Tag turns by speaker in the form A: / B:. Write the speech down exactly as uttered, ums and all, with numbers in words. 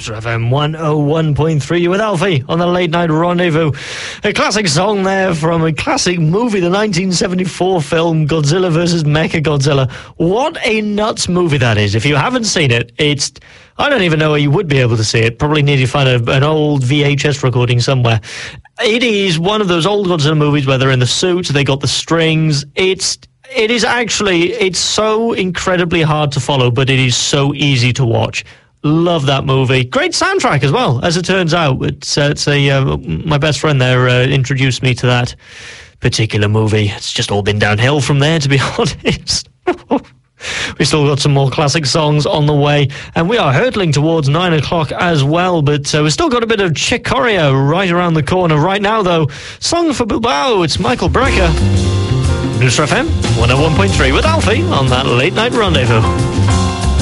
A: Newsra F M one oh one point three with Alfie on the Late Night Rendezvous. A classic song there from a classic movie, the nineteen seventy-four film Godzilla versus Mechagodzilla. What a nuts movie that is. If you haven't seen it, it's... I don't even know where you would be able to see it. Probably need to find a, an old V H S recording somewhere. It is one of those old Godzilla movies where they're in the suits, they got the strings. It's... It is actually, it's so incredibly hard to follow, but it is so easy to watch. Love that movie. Great soundtrack as well, as it turns out. It's, uh, it's a, uh, my best friend there uh, introduced me to that particular movie. It's just all been downhill from there, to be honest. We've still got some more classic songs on the way, and we are hurtling towards nine o'clock as well, but uh, we've still got a bit of Chick Corea right around the corner. Right now, though, Song for Bilbao, it's Michael Brecker. Newsra F M one oh one point three with Alfie on that Late Night Rendezvous.